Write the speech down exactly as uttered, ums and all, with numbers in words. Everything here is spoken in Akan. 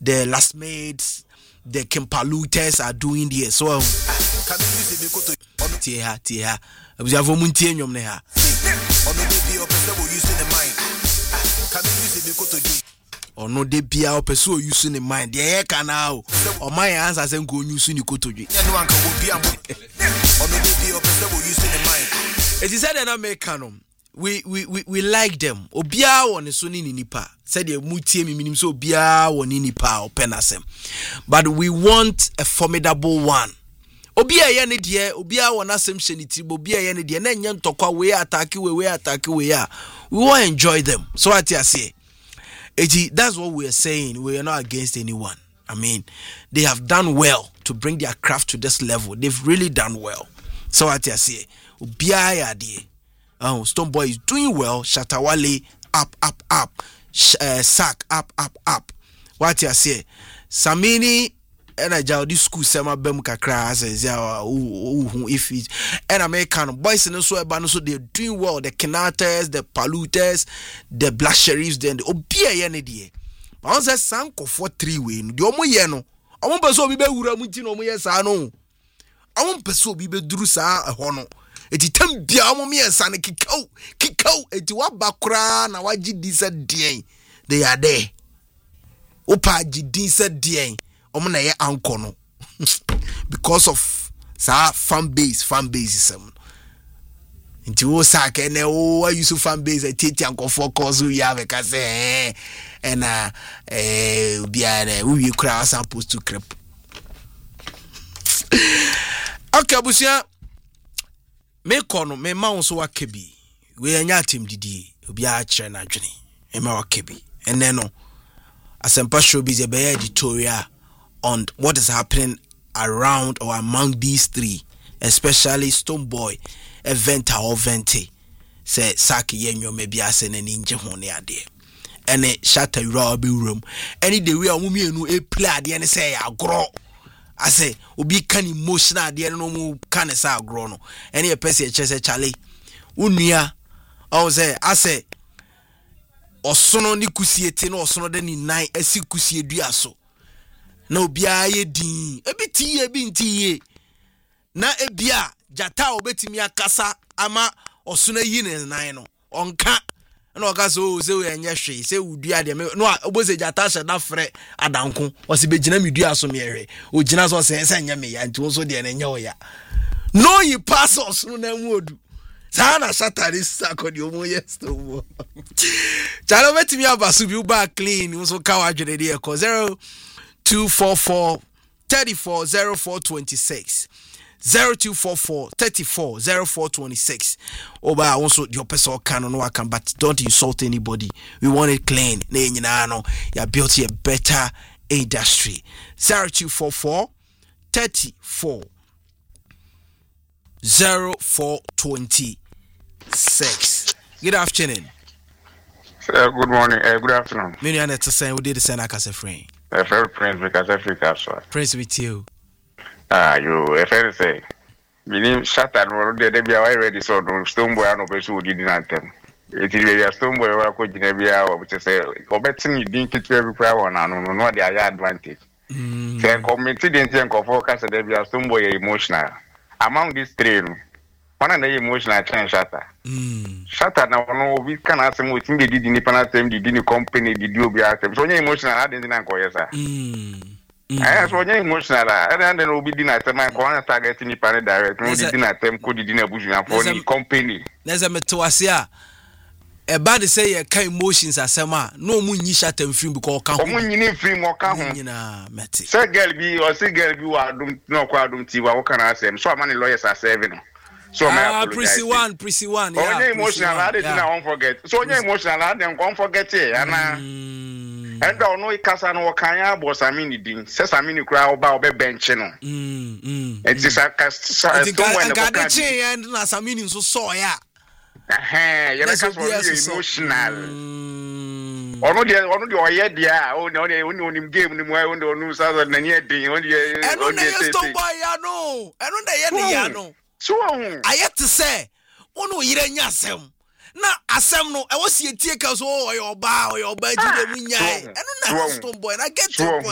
the last mates, the Kimpaluters are doing there. So um, can you use the koto tia tia we have muntie nyom ne ha ono de bia opese wo use the mind can you use the koto ono de bia opese wo use the mind de e kana o o man answer say nko use ni koto dwe no anka wo bia mo ono de bia opese wo use the mind it is said na make canon we we we we like them obia won so ni nipa said the mutie mi minim so obia won ni nipa openasem but we want a formidable one obia ye ne de obia won asem hyeniti obia ye ne de na nya ntokwa we attack we we attack we ya we will enjoy them so what you say that's what we are saying. We are not against anyone. I mean, they have done well to bring their craft to this level. They've really done well. So what you say obia ya de oh, Stonebwoy is doing well. Shatawale up, up, up. Sh- uh, Sack up, up, up. What you say? Samini and I jaw this school sema bem kakra says yeah. If it and American boys and so so they're doing well. The Kenaters, the Paluters, the Black Sheriffs, then the Obia Yenedi. I was a sanko for three win. The Omo Yeno. I won't pursue be wura mutino mo yes I know. I won't pursue be drusa a hono. Eti tem bia mo me ansane kikau kikau eti wa bakra na waji disa dien they are there opa ji disa dien omo na ye anko no because of sa fan base fan base sem enti wo sa ke ne wo use fan base eti anko for cause we have ka say eh na eh bia na we kura supposed to crep okay busia me kono me ma won so wakebi we anya atem didi obi a kire na dwene e ma wakebi ene no asempa showbiz e be editorial on what is happening around or among these three, especially Stonebwoy event or venti say saki yenyo maybe ase na ninje ho ne ade ene shatter ura be room any the way omumi enu e play ade ne say agro I say, obi can emotional de no mu can say agro no. Any a person chese chale. Unia I say I say osono ni kusiete no osono de ni nine esi kusie dua so. Na obi aye din. Ebi ti ebi nti ye. Na ebia jata obetimi akasa ama osono yi ne nine no. Onka na oka so se we enye hwe se udua de no oboze jata hye na frɛ adanko o se begina medua so mehwe o gina so se se enye me ya nti so de na enye o ya no yi pass us no na mu odu sa na shatari sakodi o mo yesto mo chalo betimi abasu bi ba clean so ka wa dwede de e zero two four four three four zero four two six zero two four four three four zero four two six. Oba also your person can no can but don't insult anybody. We want it clean. Ne nyina no ya built a better industry. zero two four four three four zero four two six. Good afternoon. Uh, good morning. Uh, good afternoon. Many are to say we did the send as a friend. A fair prince because Africa so. Prince with you. Ah, you a fair say. Meaning Shattered or the Debia already saw Stonebwoy no person who didn't anthem. It is a Stonebwoy or could Debia, which is a betting you didn't get every power and no no the advantage. Then committee didn't think of focus at Debia Stonebwoy emotional. Among these three, one of the emotional change Shatter. Shattered now no we can ask him with him they did independent them, they didn't company, the do be at them. So emotional I didn't know yes. I was emotional. I don't know be dinner time. I go and target any parent direct. No dinner time. Could dinner bush for the company. There's a metoasia. A bad say a kind emotions as sama. No moon you shut them film because come. When you need film or come. You know, Matty. Say girl be or say girl be what don't no quite don't see what can I say. So many lawyers are saving. So ah, Prissy one, Prissy one. Yeah. Oh, emotional. I didn't won't forget. So emotional. I didn't won't forget it. And. And I know Casa no Kanya was a mini ding, says a mini crowd about the bench. It is a cast. I got the chain and as a meaning so saw ya. Eh, you're emotional. Or no, dear, or no, yet, yeah, oh, no, they only game the way on the new southern and yet the only. I don't know, I know, I don't know, I know. So I have to say, oh, no, you didn't yasem. Na asem no e wo sie tie ka so o your ba o your ba ji de munyai eno na Stonebwoy na get to point.